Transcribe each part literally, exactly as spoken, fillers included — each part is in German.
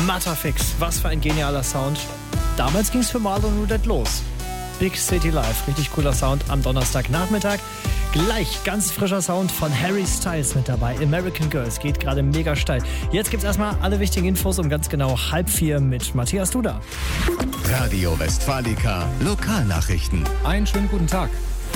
Matterfix, was für ein genialer Sound. Damals ging es für Marlon Roudette los. Big City Life, richtig cooler Sound am Donnerstagnachmittag. Gleich ganz frischer Sound von Harry Styles mit dabei. American Girls geht gerade mega steil. Jetzt gibt's erstmal alle wichtigen Infos um ganz genau halb vier mit Matthias Duda. Radio Westfalica, Lokalnachrichten. Einen schönen guten Tag.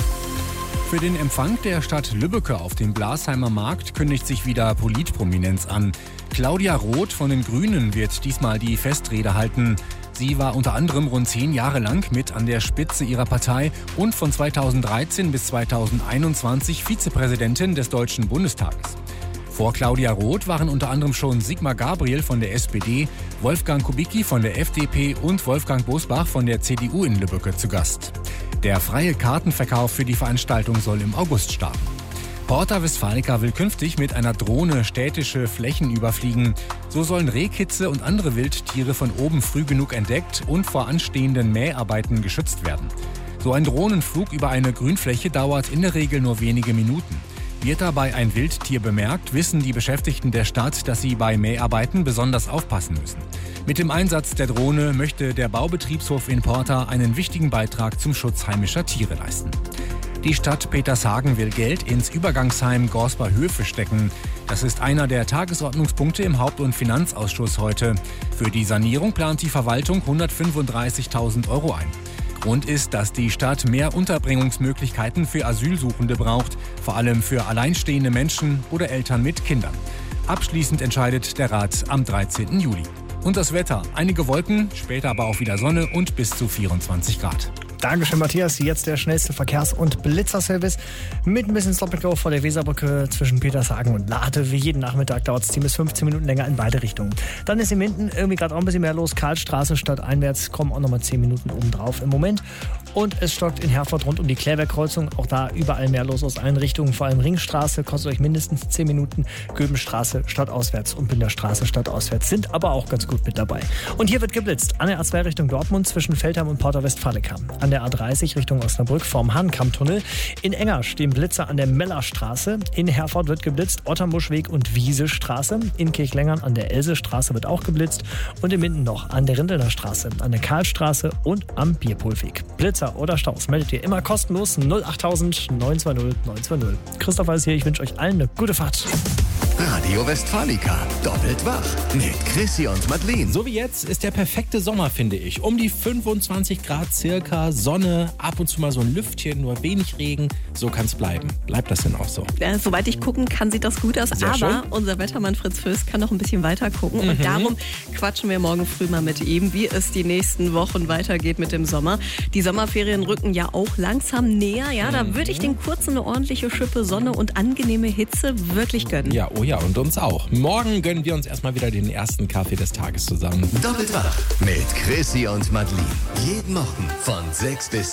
Für den Empfang der Stadt Lübbecke auf dem Blasheimer Markt kündigt sich wieder Politprominenz an. Claudia Roth von den Grünen wird diesmal die Festrede halten. Sie war unter anderem rund zehn Jahre lang mit an der Spitze ihrer Partei und von zweitausenddreizehn bis zweitausendeinundzwanzig Vizepräsidentin des Deutschen Bundestages. Vor Claudia Roth waren unter anderem schon Sigmar Gabriel von der S P D, Wolfgang Kubicki von der F D P und Wolfgang Bosbach von der C D U in Lübbecke zu Gast. Der freie Kartenverkauf für die Veranstaltung soll im August starten. Porta Westfalica will künftig mit einer Drohne städtische Flächen überfliegen. So sollen Rehkitze und andere Wildtiere von oben früh genug entdeckt und vor anstehenden Mäharbeiten geschützt werden. So ein Drohnenflug über eine Grünfläche dauert in der Regel nur wenige Minuten. Wird dabei ein Wildtier bemerkt, wissen die Beschäftigten der Stadt, dass sie bei Mäharbeiten besonders aufpassen müssen. Mit dem Einsatz der Drohne möchte der Baubetriebshof in Porta einen wichtigen Beitrag zum Schutz heimischer Tiere leisten. Die Stadt Petershagen will Geld ins Übergangsheim Gorsper-Höfe stecken. Das ist einer der Tagesordnungspunkte im Haupt- und Finanzausschuss heute. Für die Sanierung plant die Verwaltung hundertfünfunddreißigtausend Euro ein. Grund ist, dass die Stadt mehr Unterbringungsmöglichkeiten für Asylsuchende braucht, vor allem für alleinstehende Menschen oder Eltern mit Kindern. Abschließend entscheidet der Rat am dreizehnten Juli. Und das Wetter, einige Wolken, später aber auch wieder Sonne und bis zu vierundzwanzig Grad. Dankeschön, Matthias. Jetzt der schnellste Verkehrs- und Blitzerservice mit ein bisschen Stop-and-Go vor der Weserbrücke zwischen Petershagen und Lade. Wie jeden Nachmittag dauert es zehn bis fünfzehn Minuten länger in beide Richtungen. Dann ist im Hinten irgendwie gerade auch ein bisschen mehr los. Karlstraße statt einwärts kommen auch nochmal zehn Minuten obendrauf im Moment. Und es stockt in Herford rund um die Klärwerkkreuzung. Auch da überall mehr los aus allen Richtungen. Vor allem Ringstraße kostet euch mindestens zehn Minuten. Göbenstraße stadtauswärts und Binderstraße stadtauswärts sind aber auch ganz gut mit dabei. Und hier wird geblitzt. An der A zwei Richtung Dortmund zwischen Feldheim und Porta Westfalica. An der A dreißig Richtung Osnabrück vorm Hahnkammtunnel. In Enger stehen Blitzer an der Mellerstraße. In Herford wird geblitzt. Ottermuschweg und Wiesestraße. In Kirchlengern an der Elsestraße wird auch geblitzt. Und im Minden noch an der Rindelner Straße, an der Karlstraße und am Bierpolweg. Blitzer oder Staus meldet ihr immer kostenlos null achttausend neun zwei null neun zwei null. Christopher ist hier. Ich wünsche euch allen eine gute Fahrt. Radio Westfalica, doppelt wach mit Chrissy und Madeleine. So wie jetzt ist der perfekte Sommer, finde ich. Um die fünfundzwanzig Grad circa, Sonne, ab und zu mal so ein Lüftchen, nur wenig Regen. So kann es bleiben. Bleibt das denn auch so? Ja, soweit ich gucken kann, sieht das gut aus. Sehr aber schön. Unser Wettermann Fritz Föß kann noch ein bisschen weiter gucken. Mhm. Und darum quatschen wir morgen früh mal mit ihm, wie es die nächsten Wochen weitergeht mit dem Sommer. Die Sommerferien rücken ja auch langsam näher. Ja, da würde ich den kurzen eine ordentliche Schippe Sonne und angenehme Hitze wirklich gönnen. Ja, oh ja, und uns auch. Morgen gönnen wir uns erstmal wieder den ersten Kaffee des Tages zusammen. Doppelt wach mit Chrissy und Madeleine. Jeden Morgen von sechs bis